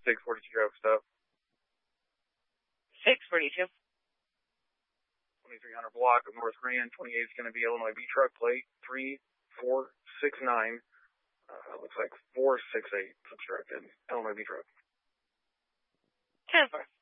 642 traffic stop. 642. 2300 block of North Grand. 28 is going to be Illinois B truck plate 3469. Looks like 468 subtracted. Illinois B truck. 10-4.